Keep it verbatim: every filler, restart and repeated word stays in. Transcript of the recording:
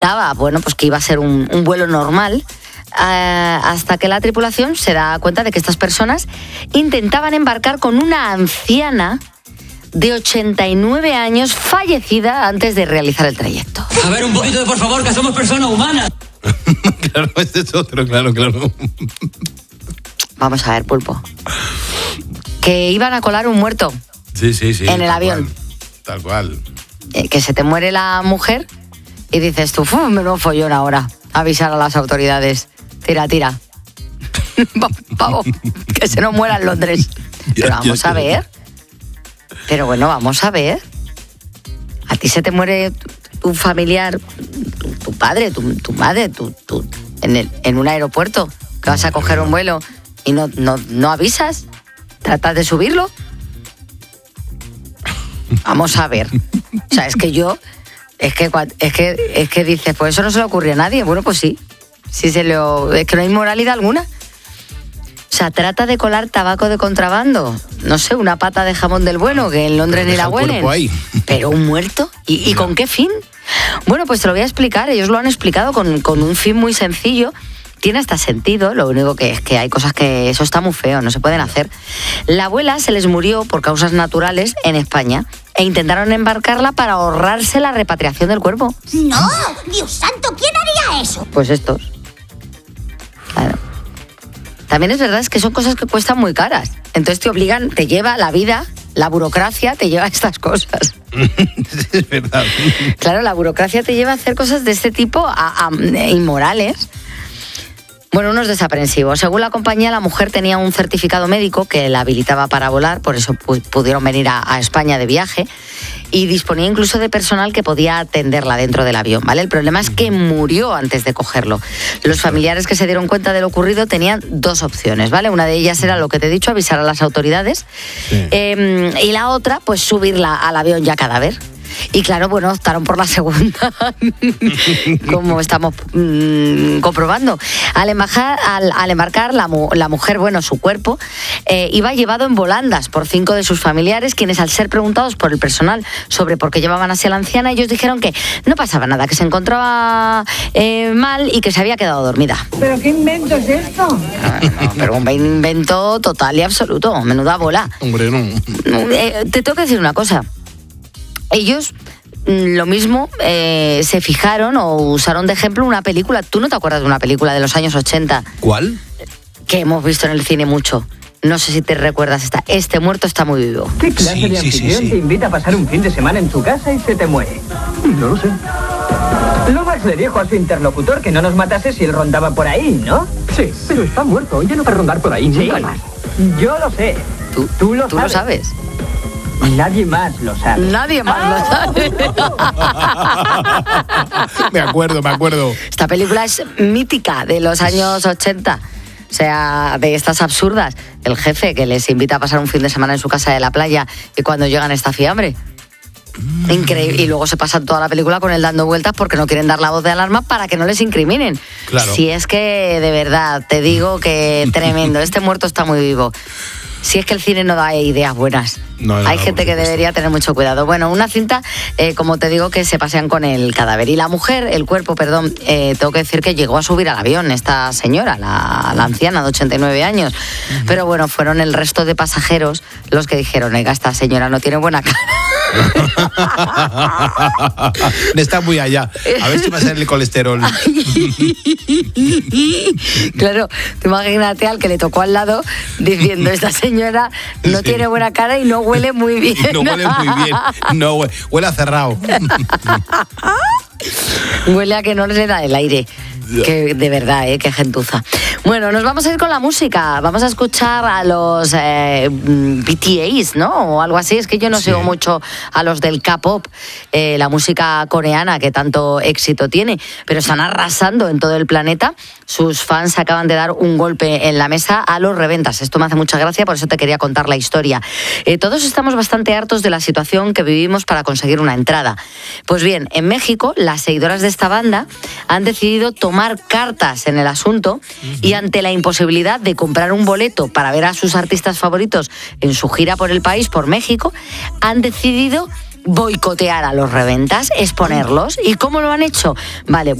pensaba, bueno, pues que iba a ser un, un vuelo normal, Uh, hasta que la tripulación se da cuenta de que estas personas intentaban embarcar con una anciana de ochenta y nueve años fallecida antes de realizar el trayecto. A ver, un poquito de por favor, que somos personas humanas. Claro, este es otro, claro, claro. Vamos a ver, Pulpo. Que iban a colar un muerto. Sí, sí, sí. En el avión. Cual, tal cual. Eh, que se te muere la mujer y dices tú, menudo follón ahora. Avisar a las autoridades. Tira, tira. Pavo, que se nos muera en Londres. Pero vamos a ver. Pero bueno, vamos a ver. A ti se te muere tu familiar, tu, tu padre, tu, tu madre, tu, tu, en, el, en un aeropuerto, que vas a coger un vuelo y no, no, no avisas. ¿Tratas de subirlo? Vamos a ver. O sea, es que yo... Es que, es que, es que dices, pues eso no se le ocurre a nadie. Bueno, pues sí. Sí se le, es que no hay moralidad alguna. O sea, trata de colar tabaco de contrabando. No sé, una pata de jamón del bueno, que en Londres ni la huelen. Pero un muerto. ¿Y, y con qué fin? Bueno, pues te lo voy a explicar. Ellos lo han explicado con, con un fin muy sencillo. Tiene hasta sentido, lo único que es que hay cosas que eso está muy feo, no se pueden hacer. La abuela se les murió por causas naturales en España e intentaron embarcarla para ahorrarse la repatriación del cuerpo. ¡No! ¡Dios santo! ¿Quién haría eso? Pues estos. Claro. También es verdad es que son cosas que cuestan muy caras. Entonces te obligan, te lleva la vida, la burocracia te lleva a estas cosas. Es verdad. Claro, la burocracia te lleva a hacer cosas de este tipo a, a, inmorales. Bueno, unos desaprensivos. Según la compañía, la mujer tenía un certificado médico que la habilitaba para volar, por eso pu- pudieron venir a, a España de viaje, y disponía incluso de personal que podía atenderla dentro del avión, ¿vale? El problema es que murió antes de cogerlo. Los familiares que se dieron cuenta de lo ocurrido tenían dos opciones, ¿vale? Una de ellas era lo que te he dicho, avisar a las autoridades, sí. eh, y la otra, pues subirla al avión ya cadáver. Y claro, bueno, optaron por la segunda, como estamos mmm, comprobando. Al, embajar, al, al embarcar, la, mu- la mujer, bueno, su cuerpo, eh, iba llevado en volandas por cinco de sus familiares, quienes al ser preguntados por el personal sobre por qué llevaban así a la anciana, ellos dijeron que no pasaba nada, que se encontraba eh, mal y que se había quedado dormida. ¿Pero qué invento es esto? No, no, pero un invento total y absoluto, menuda bola. Hombre, no. Eh, te tengo que decir una cosa. Ellos, lo mismo, eh, se fijaron o usaron de ejemplo una película. ¿Tú no te acuerdas de una película de los años ochenta? ¿Cuál? Que hemos visto en el cine mucho. No sé si te recuerdas esta. Este muerto está muy vivo. ¿Qué clase Sí, de sí, anfitrión sí, sí. te invita a pasar un fin de semana en tu casa y se te muere? No lo sé. Lomax le dijo a su interlocutor que no nos matase si él rondaba por ahí, ¿no? Sí, pero está muerto. Ya no va a rondar por ahí Sí, nunca más. yo lo sé. ¿Tú, Tú lo ¿tú sabes. lo sabes? Nadie más lo sabe. Nadie más lo sabe. Me acuerdo, me acuerdo. Esta película es mítica de los años ochenta. O sea, de estas absurdas. El jefe que les invita a pasar un fin de semana en su casa de la playa y cuando llegan está fiambre. Increíble. Y luego se pasan toda la película con él dando vueltas porque no quieren dar la voz de alarma para que no les incriminen. Claro. Si es que, de verdad, te digo que tremendo. Este muerto está muy vivo. Si es que el cine no da ideas buenas. No, no, Hay no, gente que debería tener mucho cuidado. Bueno, una cinta, eh, como te digo, que se pasean con el cadáver. Y la mujer, el cuerpo, perdón, eh, tengo que decir que llegó a subir al avión esta señora, la, la anciana de ochenta y nueve años. Uh-huh. Pero bueno, fueron el resto de pasajeros los que dijeron, oiga, esta señora no tiene buena cara. Está muy allá. A ver si va a ser el colesterol. Claro, te imagínate al que le tocó al lado diciendo, esta señora no sí. tiene buena cara y no huele muy bien. No huele muy bien. No huele, huele a cerrado. Huele a que no le da el aire. Que de verdad, ¿eh? Qué gentuza. Bueno, nos vamos a ir con la música. Vamos a escuchar a los eh, B T S, ¿no? O algo así. Es que yo no sí. sigo mucho a los del K-pop, eh, la música coreana que tanto éxito tiene, pero están arrasando en todo el planeta. Sus fans acaban de dar un golpe en la mesa a los reventas. Esto me hace mucha gracia, por eso te quería contar la historia. Eh, todos estamos bastante hartos de la situación que vivimos para conseguir una entrada. Pues bien, en México, las seguidoras de esta banda han decidido tomar cartas en el asunto uh-huh. y ante la imposibilidad de comprar un boleto para ver a sus artistas favoritos en su gira por el país, por México, han decidido boicotear a los reventas, exponerlos. ¿Y cómo lo han hecho? Vale.